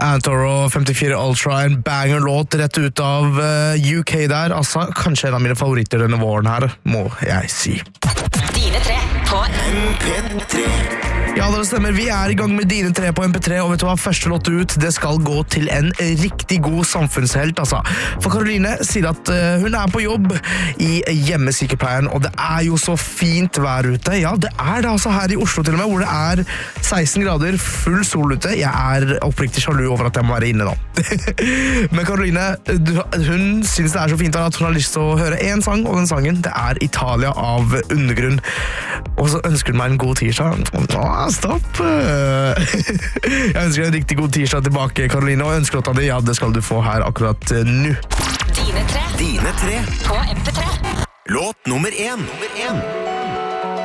Antoro 54 Ultra, en banger-låt rett ut av UK der. Altså, kanskje en av mine favoritter denne våren her, må jeg si. Dine 3 på MP3. Ja, det stemmer. Vi er i gang med Dine 3 på MP3, og vet du hva? Første låt ut, det skal gå til en riktig god samfunnshelt, altså. For Karoline sier at hun er på jobb i hjemmesykepleien, og det er jo så fint vær ute. Ja, det er det altså her i Oslo til og med, hvor det er 16 grader, full sol ute. Jeg er oppriktig sjalu over at jeg må være inne nå. Men Karoline, hun synes det er så fint at hun har lyst til å høre en sang, og den sangen, det er Italia av Undergrunn. Og så ønsker hun meg en god tirsdag. Stopp! Jeg ønsker deg en riktig god tirsdag tilbake, Karoline, og ønsker låta di, ja, det skal du få her akkurat nå. Dine 3 Dine 3. på MP3. Låt nummer 1.